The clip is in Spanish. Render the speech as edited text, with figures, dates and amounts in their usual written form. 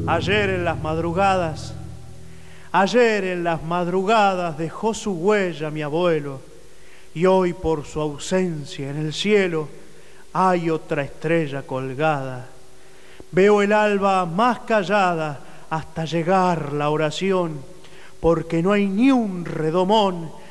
Ayer en las madrugadas, ayer en las madrugadas dejó su huella mi abuelo, y hoy por su ausencia en el cielo hay otra estrella colgada. Veo el alba más callada hasta llegar la oración, porque no hay ni un redomón